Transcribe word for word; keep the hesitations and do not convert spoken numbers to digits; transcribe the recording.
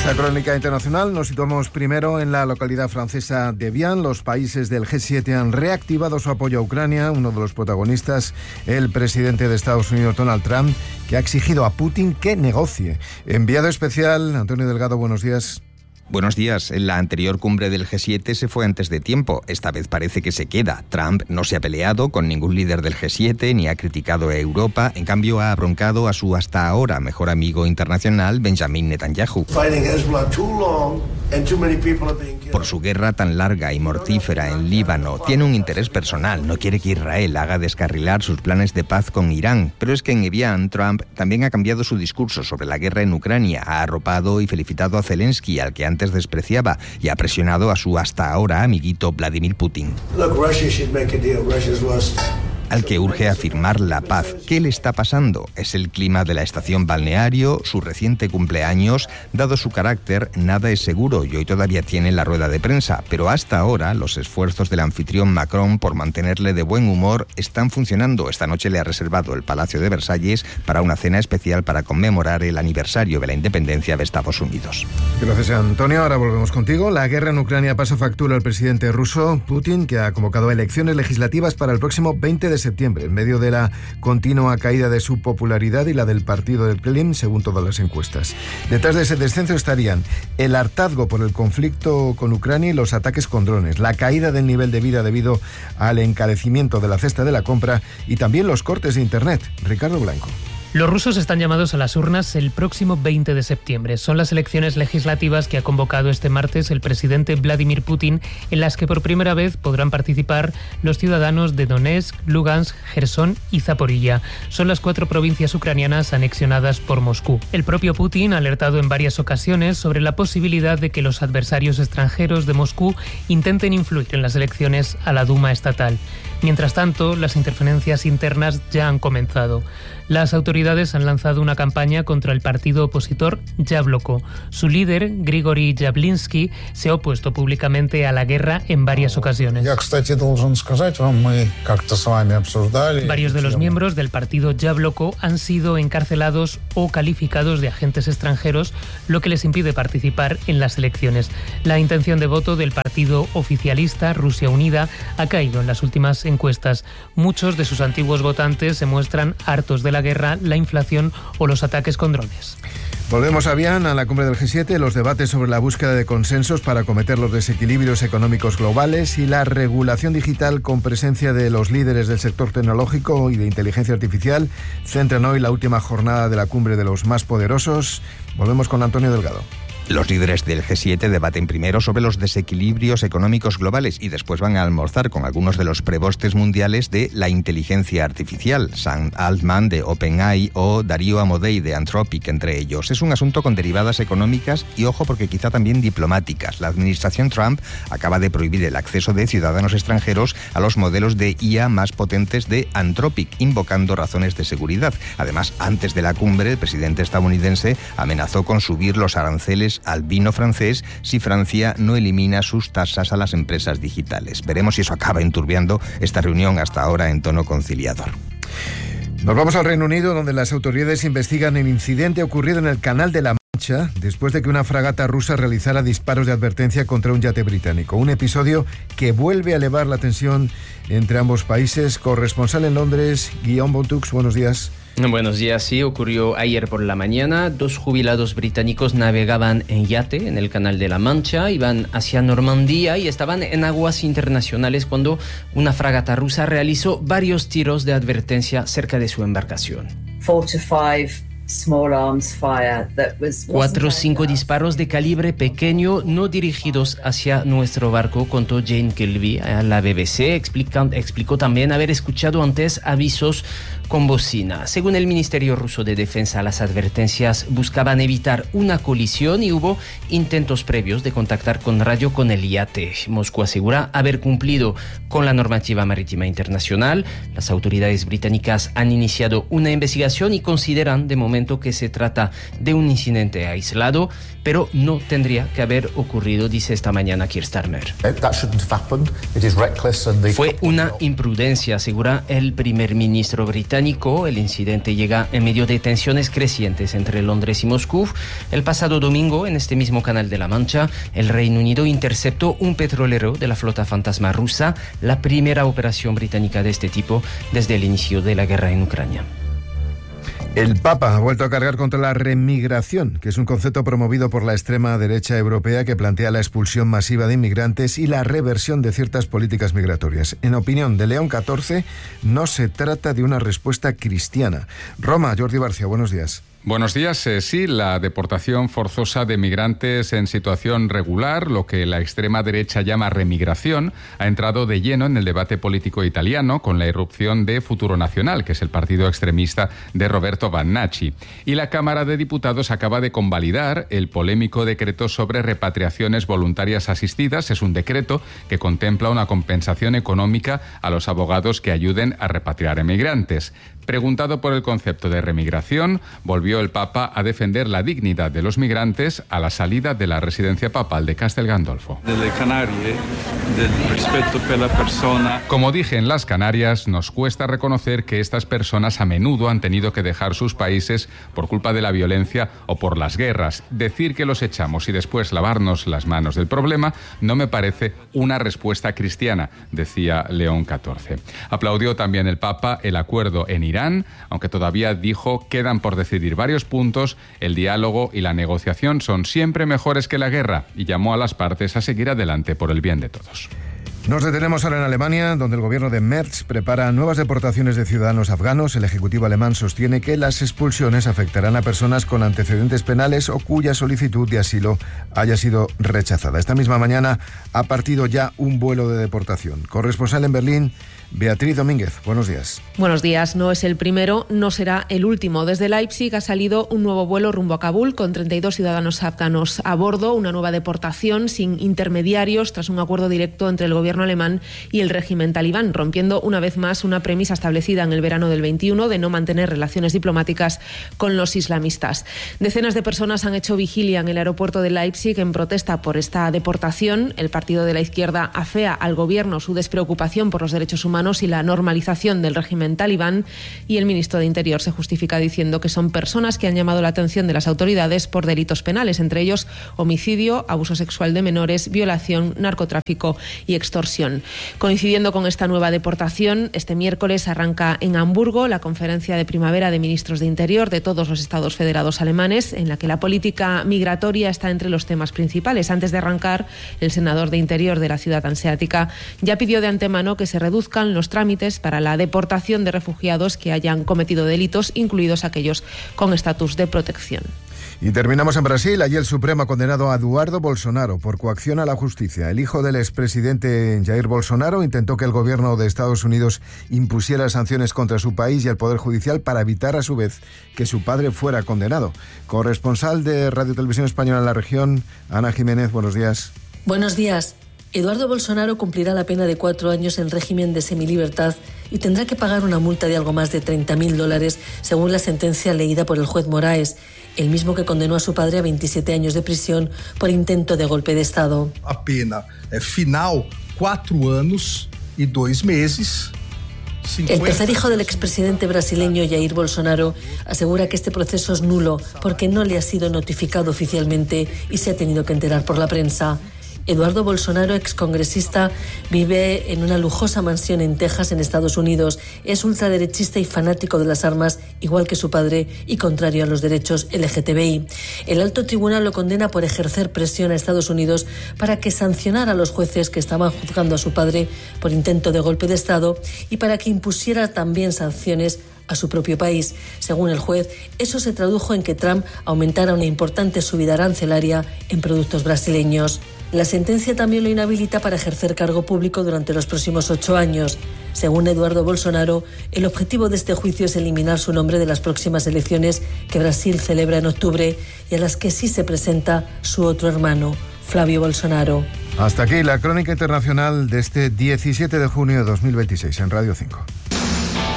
esta crónica internacional nos situamos primero en la localidad francesa de Evian. Los países del G siete han reactivado su apoyo a Ucrania. Uno de los protagonistas, el presidente de Estados Unidos, Donald Trump, que ha exigido a Putin que negocie. Enviado especial, Antonio Delgado, buenos días. Buenos días. La anterior cumbre del G siete se fue antes de tiempo. Esta vez parece que se queda. Trump no se ha peleado con ningún líder del G siete ni ha criticado a Europa. En cambio, ha abroncado a su hasta ahora mejor amigo internacional, Benjamin Netanyahu, por su guerra tan larga y mortífera en Líbano. Tiene un interés personal. No quiere que Israel haga descarrilar sus planes de paz con Irán. Pero es que en Evian, Trump también ha cambiado su discurso sobre la guerra en Ucrania. Ha arropado y felicitado a Zelensky, al que antes despreciaba, y ha presionado a su hasta ahora amiguito Vladimir Putin, al que urge a firmar la paz. ¿Qué le está pasando? ¿Es el clima de la estación balneario? ¿Su reciente cumpleaños? Dado su carácter, nada es seguro y hoy todavía tiene la rueda de prensa, pero hasta ahora los esfuerzos del anfitrión Macron por mantenerle de buen humor están funcionando. Esta noche le ha reservado el Palacio de Versalles para una cena especial para conmemorar el aniversario de la independencia de Estados Unidos. Gracias, Antonio. Ahora volvemos contigo. La guerra en Ucrania pasa factura al presidente ruso, Putin, que ha convocado elecciones legislativas para el próximo veinte de septiembre, en medio de la continua caída de su popularidad y la del partido del Kremlin, según todas las encuestas. Detrás de ese descenso estarían el hartazgo por el conflicto con Ucrania y los ataques con drones, la caída del nivel de vida debido al encarecimiento de la cesta de la compra y también los cortes de Internet. Ricardo Blanco. Los rusos están llamados a las urnas el próximo veinte de septiembre. Son las elecciones legislativas que ha convocado este martes el presidente Vladimir Putin, en las que por primera vez podrán participar los ciudadanos de Donetsk, Lugansk, Jersón y Zaporilla. Son las cuatro provincias ucranianas anexionadas por Moscú. El propio Putin ha alertado en varias ocasiones sobre la posibilidad de que los adversarios extranjeros de Moscú intenten influir en las elecciones a la Duma estatal. Mientras tanto, las interferencias internas ya han comenzado. Las autoridades han lanzado una campaña contra el partido opositor Yabloko. Su líder, Grigory Yablinski, se ha opuesto públicamente a la guerra en varias ocasiones. Varios de los miembros del partido Yabloko han sido encarcelados o calificados de agentes extranjeros, lo que les impide participar en las elecciones. La intención de voto del partido oficialista Rusia Unida ha caído en las últimas encuestas. Muchos de sus antiguos votantes se muestran hartos de la guerra, la inflación o los ataques con drones. Volvemos a Vian, a la cumbre del G siete, los debates sobre la búsqueda de consensos para acometer los desequilibrios económicos globales y la regulación digital con presencia de los líderes del sector tecnológico y de inteligencia artificial centran hoy la última jornada de la cumbre de los más poderosos. Volvemos con Antonio Delgado. Los líderes del G siete debaten primero sobre los desequilibrios económicos globales y después van a almorzar con algunos de los prebostes mundiales de la inteligencia artificial, Sam Altman de OpenAI o Darío Amodei de Anthropic, entre ellos. Es un asunto con derivadas económicas y, ojo, porque quizá también diplomáticas. La administración Trump acaba de prohibir el acceso de ciudadanos extranjeros a los modelos de I A más potentes de Anthropic, invocando razones de seguridad. Además, antes de la cumbre, el presidente estadounidense amenazó con subir los aranceles al vino francés si Francia no elimina sus tasas a las empresas digitales. Veremos si eso acaba enturbiando esta reunión hasta ahora en tono conciliador. Nos vamos al Reino Unido, donde las autoridades investigan el incidente ocurrido en el Canal de la Mancha después de que una fragata rusa realizara disparos de advertencia contra un yate británico. Un episodio que vuelve a elevar la tensión entre ambos países. Corresponsal en Londres, Guillaume Bontux, buenos días. Buenos días, sí, ocurrió ayer por la mañana. Dos jubilados británicos navegaban en yate en el Canal de la Mancha, iban hacia Normandía y estaban en aguas internacionales cuando una fragata rusa realizó varios tiros de advertencia cerca de su embarcación. Cuatro o cinco disparos de calibre pequeño no dirigidos hacia nuestro barco, contó Jane Kilby a la B B C. Explica, explicó también haber escuchado antes avisos con bocina. Según el Ministerio Ruso de Defensa, las advertencias buscaban evitar una colisión y hubo intentos previos de contactar con radio con el yate. Moscú asegura haber cumplido con la normativa marítima internacional. Las autoridades británicas han iniciado una investigación y consideran de momento argumento que se trata de un incidente aislado, pero no tendría que haber ocurrido, dice esta mañana Keir Starmer. Fue una imprudencia, asegura el primer ministro británico. El incidente llega en medio de tensiones crecientes entre Londres y Moscú. El pasado domingo, en este mismo canal de la Mancha, el Reino Unido interceptó un petrolero de la flota fantasma rusa, la primera operación británica de este tipo desde el inicio de la guerra en Ucrania. El Papa ha vuelto a cargar contra la remigración, que es un concepto promovido por la extrema derecha europea que plantea la expulsión masiva de inmigrantes y la reversión de ciertas políticas migratorias. En opinión de León catorce, no se trata de una respuesta cristiana. Roma, Jordi Barcia, buenos días. Buenos días. Eh, sí, la deportación forzosa de migrantes en situación regular, lo que la extrema derecha llama remigración, ha entrado de lleno en el debate político italiano con la irrupción de Futuro Nacional, que es el partido extremista de Roberto Vannacci. Y la Cámara de Diputados acaba de convalidar el polémico decreto sobre repatriaciones voluntarias asistidas. Es un decreto que contempla una compensación económica a los abogados que ayuden a repatriar emigrantes. Preguntado por el concepto de remigración, volvió el Papa a defender la dignidad de los migrantes a la salida de la residencia papal de Castel Gandolfo. Delle Canarie, del respeto per la persona. Como dije en las Canarias, nos cuesta reconocer que estas personas a menudo han tenido que dejar sus países por culpa de la violencia o por las guerras. Decir que los echamos y después lavarnos las manos del problema no me parece una respuesta cristiana, decía León catorce. Aplaudió también el Papa el acuerdo en Irán, aunque todavía dijo quedan por decidir varios puntos, el diálogo y la negociación son siempre mejores que la guerra y llamó a las partes a seguir adelante por el bien de todos. Nos detenemos ahora en Alemania, donde el gobierno de Merz prepara nuevas deportaciones de ciudadanos afganos. El ejecutivo alemán sostiene que las expulsiones afectarán a personas con antecedentes penales o cuya solicitud de asilo haya sido rechazada. Esta misma mañana ha partido ya un vuelo de deportación. Corresponsal en Berlín, Beatriz Domínguez, buenos días. Buenos días. No es el primero, no será el último. Desde Leipzig ha salido un nuevo vuelo rumbo a Kabul con treinta y dos ciudadanos afganos a bordo, una nueva deportación sin intermediarios tras un acuerdo directo entre el gobierno alemán y el régimen talibán, rompiendo una vez más una premisa establecida en el verano del veintiuno de no mantener relaciones diplomáticas con los islamistas. Decenas de personas han hecho vigilia en el aeropuerto de Leipzig en protesta por esta deportación. El partido de la izquierda afea al gobierno su despreocupación por los derechos humanos y la normalización del régimen talibán, y el ministro de Interior se justifica diciendo que son personas que han llamado la atención de las autoridades por delitos penales, entre ellos homicidio, abuso sexual de menores, violación, narcotráfico y extorsión. Coincidiendo con esta nueva deportación, este miércoles arranca en Hamburgo la conferencia de primavera de ministros de Interior de todos los estados federados alemanes, en la que la política migratoria está entre los temas principales. Antes de arrancar, el senador de Interior de la ciudad hanseática ya pidió de antemano que se reduzcan los trámites para la deportación de refugiados que hayan cometido delitos, incluidos aquellos con estatus de protección. Y terminamos en Brasil. Allí el Supremo ha condenado a Eduardo Bolsonaro por coacción a la justicia. El hijo del expresidente Jair Bolsonaro intentó que el gobierno de Estados Unidos impusiera sanciones contra su país y el Poder Judicial para evitar a su vez que su padre fuera condenado. Corresponsal de Radio Televisión Española en la región, Ana Jiménez, buenos días. Buenos días. Eduardo Bolsonaro cumplirá la pena de cuatro años en régimen de semilibertad y tendrá que pagar una multa de algo más de treinta mil dólares, según la sentencia leída por el juez Moraes, el mismo que condenó a su padre a veintisiete años de prisión por intento de golpe de Estado. A pena es final, cuatro años y dos meses. El tercer hijo del expresidente brasileño Jair Bolsonaro asegura que este proceso es nulo porque no le ha sido notificado oficialmente y se ha tenido que enterar por la prensa. Eduardo Bolsonaro, excongresista, vive en una lujosa mansión en Texas, en Estados Unidos. Es ultraderechista y fanático de las armas, igual que su padre, y contrario a los derechos L G T B I. El alto tribunal lo condena por ejercer presión a Estados Unidos para que sancionara a los jueces que estaban juzgando a su padre por intento de golpe de Estado y para que impusiera también sanciones a su propio país. Según el juez, eso se tradujo en que Trump aumentara una importante subida arancelaria en productos brasileños. La sentencia también lo inhabilita para ejercer cargo público durante los próximos ocho años. Según Eduardo Bolsonaro, el objetivo de este juicio es eliminar su nombre de las próximas elecciones que Brasil celebra en octubre y a las que sí se presenta su otro hermano, Flavio Bolsonaro. Hasta aquí la crónica internacional de este diecisiete de junio de dos mil veintiséis en Radio cinco.